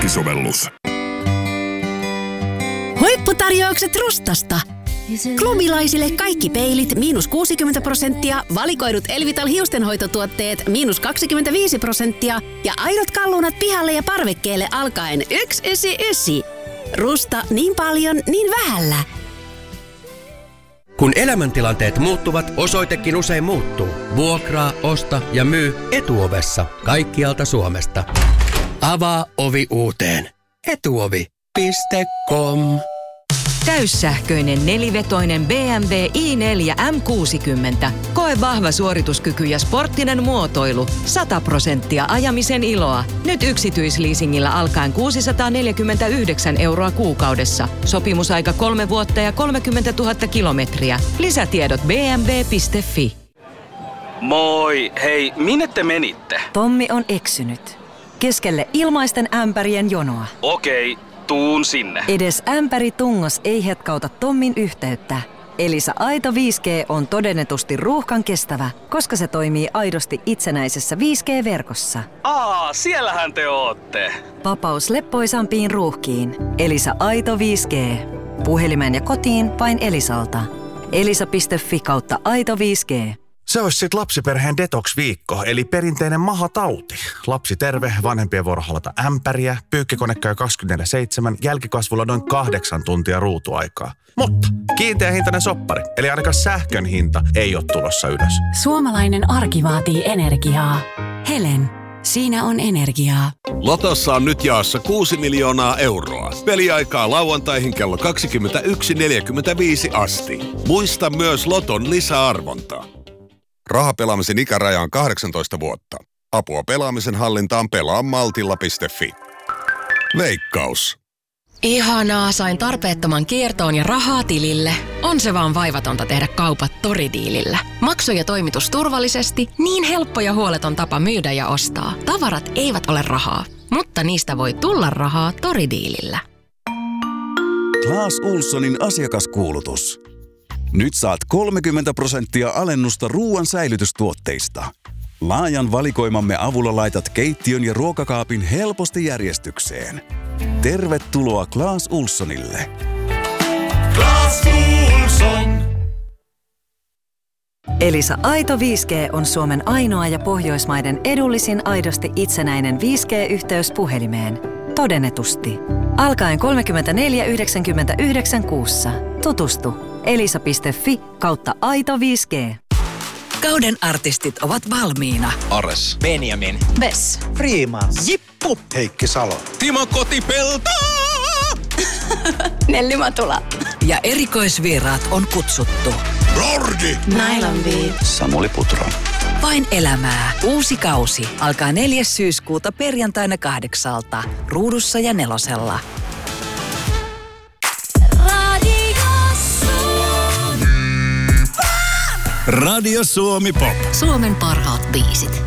Parkkisovellus. Huipputarjoukset Rustasta. Klubilaisille kaikki peilit -60%, valikoidut Elvital hiustenhoitotuotteet -25% ja aidot kalunat pihalle ja parvekkeelle alkaen 199. Rusta niin paljon, niin vähällä. Kun elämäntilanteet muuttuvat, osoitekin usein muuttuu. Vuokraa, osta ja myy Etuovessa kaikkialta Suomesta. Avaa ovi uuteen. Etuovi.com. Täyssähköinen nelivetoinen BMW i4 M60. Koe vahva suorituskyky ja sporttinen muotoilu. 100% ajamisen iloa. Nyt yksityisleasingillä alkaen 649 € kuukaudessa. Sopimusaika 3 vuotta ja 30 000 kilometriä. Lisätiedot bmw.fi. Moi, hei, minne te menitte? Tommi on eksynyt. Keskelle ilmaisten ämpärien jonoa. Okei, tuun sinne. Edes ämpäri tungos ei hetkauta Tommin yhteyttä. Elisa Aito 5G on todennetusti ruuhkan kestävä, koska se toimii aidosti itsenäisessä 5G-verkossa. Siellähän te ootte. Vapaus leppoisampiin ruuhkiin. Elisa Aito 5G. Puhelimeen ja kotiin vain Elisalta. elisa.fi/Aito 5G. Se olisi sit lapsiperheen detox-viikko, eli perinteinen mahatauti. Lapsi terve, vanhempien vuoro halata ämpäriä, pyykkikone käy 24/7, jälkikasvulla noin 8 tuntia ruutuaikaa. Mutta kiinteähintainen soppari, eli ainakaan sähkön hinta ei ole tulossa ylös. Suomalainen arki vaatii energiaa. Helen, siinä on energiaa. Lotossa on nyt jaossa 6 miljoonaa euroa. Peliaikaa lauantaihin kello 21.45 asti. Muista myös Loton lisäarvontaa. Rahapelaamisen ikäraja on 18 vuotta. Apua pelaamisen hallintaan pelaamaltilla.fi. Veikkaus. Ihanaa, sain tarpeettoman kiertoon ja rahaa tilille. On se vaan vaivatonta tehdä kaupat Tori-diilillä. Maksu ja toimitus turvallisesti, niin helppo ja huoleton tapa myydä ja ostaa. Tavarat eivät ole rahaa, mutta niistä voi tulla rahaa Tori-diilillä. Clas Ohlsonin asiakaskuulutus. Nyt saat 30% alennusta ruoan säilytystuotteista. Laajan valikoimamme avulla laitat keittiön ja ruokakaapin helposti järjestykseen. Tervetuloa Clas Ohlsonille. Clas Ohlson. Elisa Aito 5G on Suomen ainoa ja Pohjoismaiden edullisin aidosti itsenäinen 5G-yhteys puhelimeen. Todennetusti. Alkaen 34,99 kuussa. Tutustu. elisa.fi/Aito 5G. Kauden artistit ovat valmiina. Ares. Benjamin. Vess. Freeman. Jippu. Heikki Salo. Timo Kotipelto. Nelli Matula. Ja erikoisvieraat on kutsuttu. Lordi. Nylon Beat. Samuli Putro. Vain elämää. Uusi kausi alkaa 4. syyskuuta perjantaina 8:00. Ruudussa ja 4:lla. Radio Suomi Pop. Suomen parhaat biisit.